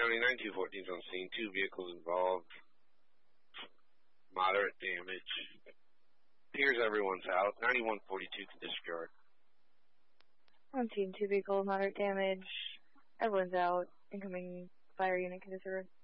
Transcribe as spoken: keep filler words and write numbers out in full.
County, nine two fourteen on scene. Two vehicles involved. Moderate damage. Appears everyone's out. ninety-one forty-two can discharge. On scene, two vehicles, moderate damage. Everyone's out. Incoming fire unit can disregard.